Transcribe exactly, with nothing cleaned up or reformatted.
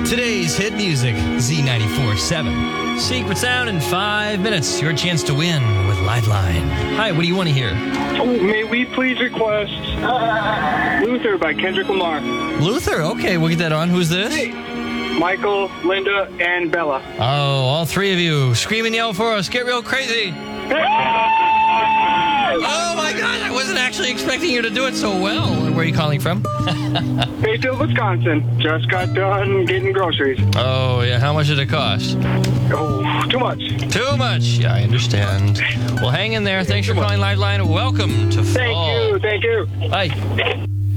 Today's hit music, Z ninety-four point seven. Secret sound in five minutes. Your chance to win with Lifeline. Hi, what do you want to hear? Oh, may we please request Luther by Kendrick Lamar? Luther? Okay, we'll get that on. Who's this? Hey, Michael, Linda, and Bella. Oh, all three of you. Scream and yell for us. Get real crazy. Oh, my God. I wasn't actually expecting you to do it so well. Where are you calling from? Bayfield, Wisconsin. Just got done getting groceries. Oh, yeah. How much did it cost? Oh, too much. Too much. Yeah, I understand. Well, hang in there. Thanks for calling Lifeline. Welcome to fall. Thank you. Thank you. Bye.